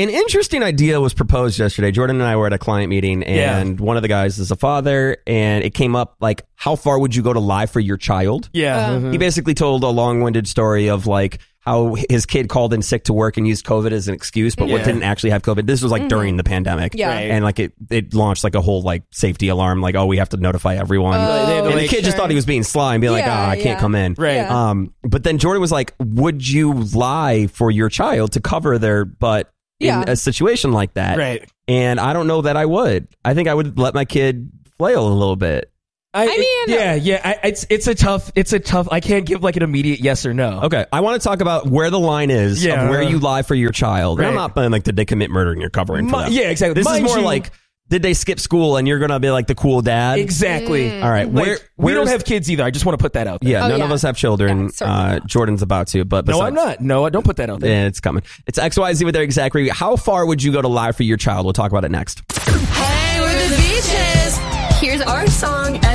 An interesting idea was proposed yesterday. Jordan and I were at a client meeting, and one of the guys is a father, and it came up like, how far would you go to lie for your child? Yeah. He basically told a long-winded story of like how his kid called in sick to work and used COVID as an excuse, but didn't actually have COVID. This was like during the pandemic. Yeah. Right. And like it launched like a whole like safety alarm, like, oh, we have to notify everyone. And the kid just thought he was being sly and being like, I can't come in. Right. Yeah. But then Jordan was like, would you lie for your child to cover their butt in a situation like that? Right. And I don't know that I would. I think I would let my kid flail a little bit. It's a tough. I can't give like an immediate yes or no. Okay, I want to talk about where the line is of where you lie for your child. Right. And I'm not saying like, did they commit murder and you're covering for them? Yeah, exactly. This is more like, did they skip school and you're gonna be like the cool dad? Exactly. All right, we don't have kids either. I just want to put that out there. Yeah, none of us have children. Jordan's about to, but no, I'm not. No, don't put that out there. Yeah, it's coming. It's XYZ with their exact review. How far would you go to lie for your child? We'll talk about it next. Hey, we're the Beaches. Here's our song.